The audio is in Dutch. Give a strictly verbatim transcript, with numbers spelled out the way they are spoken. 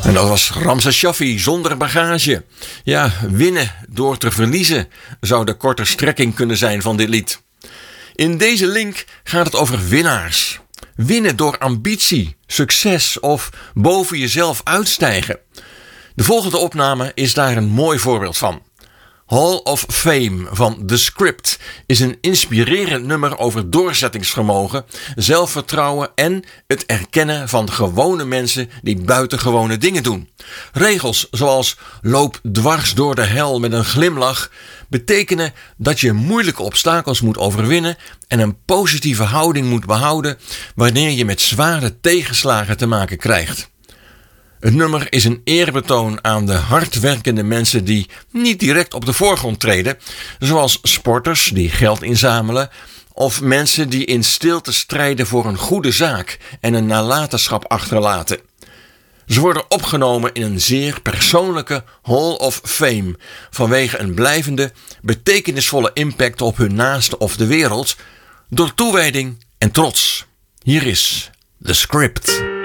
En dat was Ramses Shaffi zonder bagage. Ja, winnen door te verliezen zou de korte strekking kunnen zijn van dit lied. In deze link gaat het over winnaars. Winnen door ambitie, succes of boven jezelf uitstijgen. De volgende opname is daar een mooi voorbeeld van. Hall of Fame van The Script is een inspirerend nummer over doorzettingsvermogen, zelfvertrouwen en het erkennen van gewone mensen die buitengewone dingen doen. Regels zoals loop dwars door de hel met een glimlach betekenen dat je moeilijke obstakels moet overwinnen en een positieve houding moet behouden wanneer je met zware tegenslagen te maken krijgt. Het nummer is een eerbetoon aan de hardwerkende mensen die niet direct op de voorgrond treden, zoals sporters die geld inzamelen of mensen die in stilte strijden voor een goede zaak en een nalatenschap achterlaten. Ze worden opgenomen in een zeer persoonlijke Hall of Fame vanwege een blijvende, betekenisvolle impact op hun naasten of de wereld door toewijding en trots. Hier is The Script.